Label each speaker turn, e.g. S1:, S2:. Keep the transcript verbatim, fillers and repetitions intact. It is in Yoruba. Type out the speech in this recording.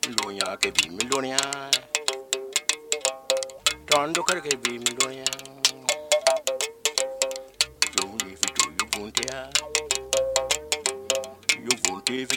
S1: Lonya ke bi mi lonya. Tondo kar ke bi mi lonya. Yo ni fi to yo buntia. Yo buntia.